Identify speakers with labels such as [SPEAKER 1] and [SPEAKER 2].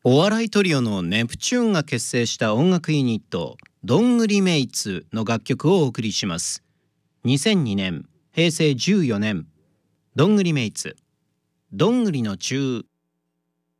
[SPEAKER 1] お笑いトリオのネプチューンが結成した音楽ユニットどんぐりメイツの楽曲をお送りします。2002年、平成14年、どんぐりメイツ、どんぐりの中。